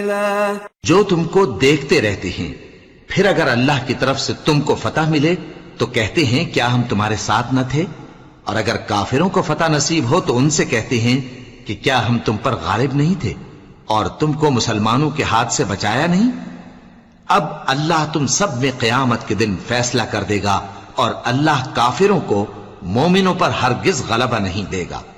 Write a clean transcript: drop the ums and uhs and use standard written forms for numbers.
जो तुमको देखते रहते हैं, फिर अगर अल्लाह की तरफ से तुमको फतह मिले तो कहते हैं क्या हम तुम्हारे साथ न थे, और अगर काफिरों को फतह नसीब हो तो उनसे कहते हैं कि क्या हम तुम पर गालिब नहीं थे और तुमको मुसलमानों के हाथ से बचाया नहीं। अब अल्लाह तुम सब में क़यामत के दिन फैसला कर देगा और अल्लाह काफिरों को मोमिनों पर हरगिज गलबा नहीं देगा।